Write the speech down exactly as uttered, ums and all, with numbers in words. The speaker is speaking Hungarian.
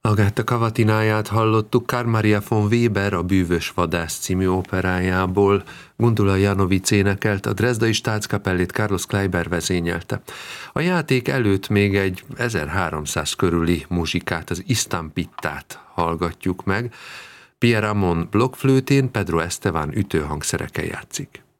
Agatha Cavatináját hallottuk Carl Maria von Weber a Bűvös vadász című operájából. Gundula Janovic énekelt, a Dresdai Staatskapellét Carlos Kleiber vezényelte. A játék előtt még egy ezerháromszáz körüli muzsikát, az Istampittát hallgatjuk meg. Pierre Ramon blokkflőtén, Pedro Esteban ütőhangszereken játszik.